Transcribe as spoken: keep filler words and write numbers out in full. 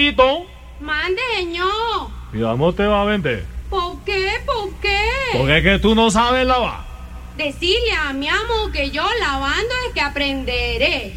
amorcito. Mande, señor. Mi amor te va a vender. ¿Por qué? ¿Por qué? Porque es que tú no sabes lavar. Decirle a mi amo que yo lavando es que aprenderé.